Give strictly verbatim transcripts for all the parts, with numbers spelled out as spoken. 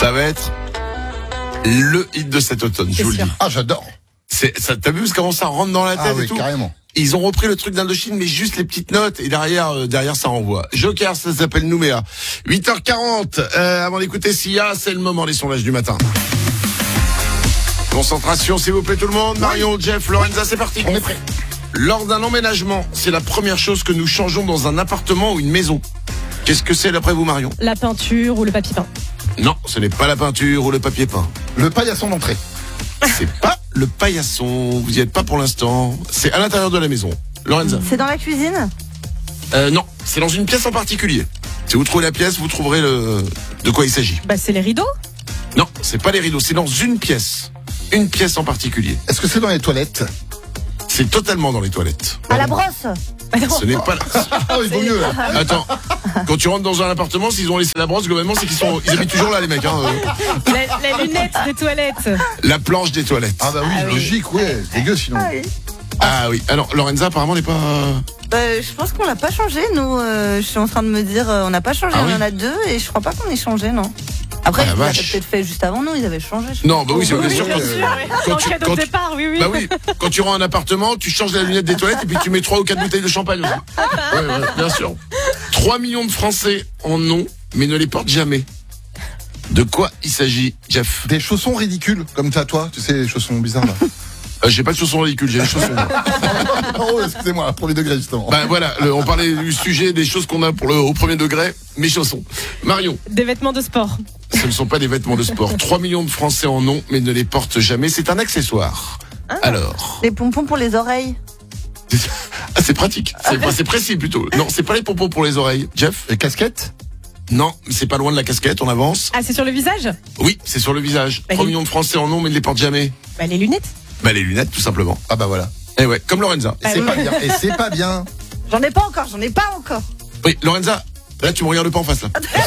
Ça va être le hit de cet automne, je C'est vous le sûr. dis. Ah, j'adore. C'est, ça, t'as vu comment ça rentre dans la tête Ah et oui, tout? carrément. Ils ont repris le truc d'Indochine, mais juste les petites notes, et derrière, euh, derrière ça renvoie. Joker, ça s'appelle Nouméa. huit heures quarante, euh, avant d'écouter Sia, c'est le moment des sondages du matin. Concentration, s'il vous plaît tout le monde. Marion, Jeff, Lorenza, c'est parti. On est prêt. Lors d'un emménagement, c'est la première chose que nous changeons dans un appartement ou une maison. Qu'est-ce que c'est d'après vous, Marion? La peinture ou le papier peint. Non, ce n'est pas la peinture ou le papier peint. Le paillasson d'entrée. C'est pas le paillasson, vous y êtes pas pour l'instant. C'est à l'intérieur de la maison. Lorenza? C'est dans la cuisine? Euh, non, c'est dans une pièce en particulier. Si vous trouvez la pièce, vous trouverez le... de quoi il s'agit. Bah c'est les rideaux. Non, c'est pas les rideaux, c'est dans une pièce. Une pièce en particulier. Est-ce que c'est dans les toilettes? C'est totalement dans les toilettes. À la brosse? Ce n'est pas... Ah, il vaut mieux, là. Attends, quand tu rentres dans un appartement, s'ils ont laissé la brosse, globalement, c'est qu'ils sont... ils habitent toujours là, les mecs. Hein. La, la lunette des toilettes. La planche des toilettes. Ah, bah oui, Ah oui. logique, ouais. C'est dégueu, sinon. Ah oui. Ah oui, alors Lorenza, apparemment, n'est pas... Bah, je pense qu'on l'a pas changé, nous. Euh, je suis en train de me dire, euh, on n'a pas changé, Ah on oui en a deux, et je crois pas qu'on ait changé, non. Après, Ah, la ils l'avaient vache. peut-être fait juste avant nous, ils avaient changé. je Non, bah oui, c'est pense. bien sûr. bien que- sûr, oui. Quand Dans tu- le cadeau quand de tu- départ, oui, oui. Bah oui, quand tu rends un appartement, tu changes la lunette des toilettes et puis tu mets trois ou quatre bouteilles de champagne aussi. Ouais, ouais, bien sûr. trois millions de Français en ont, mais ne les portent jamais. De quoi il s'agit, Jeff? Des chaussons ridicules, comme t'as toi, tu sais, les chaussons bizarres, là. euh, J'ai pas de chaussons ridicules, j'ai des chaussons. Oh, excusez-moi, premier degré, justement. Bah voilà, le- on parlait du sujet des choses qu'on a pour le au premier degré, mes chaussons. Marion, Des vêtements de sport. ce ne sont pas des vêtements de sport. trois millions de Français en ont, mais ne les portent jamais. C'est un accessoire. Alors, Les pompons pour les oreilles? ah, c'est pratique. C'est enfin, c'est précis plutôt. Non, c'est pas les pompons pour les oreilles. Jeff? Les casquettes? Non, mais c'est pas loin de la casquette, on avance. Ah, c'est sur le visage? Oui, c'est sur le visage. Bah, trois les- millions de Français en ont, mais ne les portent jamais. Bah les lunettes. Bah les lunettes, tout simplement. Ah, bah voilà. Eh ouais, comme Lorenza. Et c'est oui. pas bien. Et c'est pas bien. J'en ai pas encore, j'en ai pas encore. Oui, Lorenza, là tu me regardes pas en face là.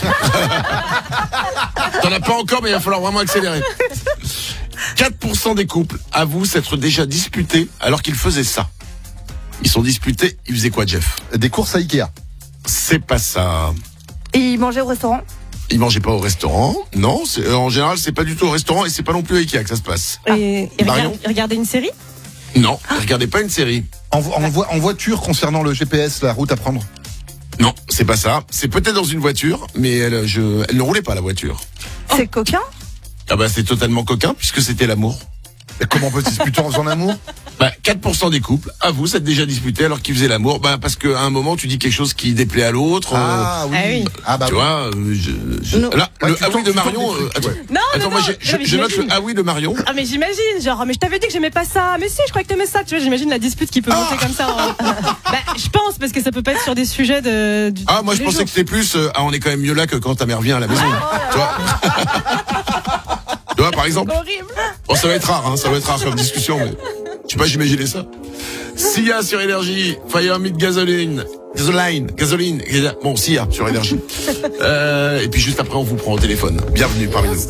T'en as pas encore, mais il va falloir vraiment accélérer. quatre pour cent des couples avouent s'être déjà disputés alors qu'ils faisaient ça. Ils sont disputés, ils faisaient quoi, Jeff? Des courses à Ikea. C'est pas ça. Et ils mangeaient au restaurant? Ils mangeaient pas au restaurant. Non, c'est- en général, c'est pas du tout au restaurant et c'est pas non plus à Ikea que ça se passe. Et, et Marion regarde- regardez une série? Non, regardez pas une série. En, vo- en, vo- en voiture, concernant le G P S, la route à prendre. Non, c'est pas ça. C'est peut-être dans une voiture, mais elle, je, elle ne roulait pas la voiture. C'est coquin? Ah bah c'est totalement coquin puisque c'était l'amour. Et comment on peut se disputer en faisant l'amour? Bah quatre pour cent des couples avouent s'être déjà disputés alors qu'ils faisaient l'amour. Bah parce qu'à un moment tu dis quelque chose qui déplaît à l'autre. euh, Ah oui. Ah oui. Ah bah tu oui. vois, euh, je, je- Non. là, Ouais, le tu ah oui tentes- de tu tentes Marion. des euh, trucs, attends, ouais. Non, attends, non, moi non. j'ai- je, Non, mais je note le j'imagine. ah oui de Marion. Ah mais j'imagine, genre mais je t'avais dit que j'aimais pas ça, mais si je crois que t'aimais ça, tu vois, j'imagine la dispute qui peut Ah. monter comme ça. en- Bah je pense parce que ça peut pas être sur des sujets de. Du, Ah moi je tous les pensais jours. que c'était plus. euh, ah on est quand même mieux là que quand ta mère vient à la maison. Tu vois. Tu vois par exemple. Horrible. Bon ça va être rare, hein, ça va être rare comme discussion, mais je sais pas, j'imaginais ça. Sia sur Énergie, Fire Meet Gasoline, Gasoline, Gasoline, bon Sia sur Énergie. Euh, et puis juste après on vous prend au téléphone. Bienvenue parmi nous.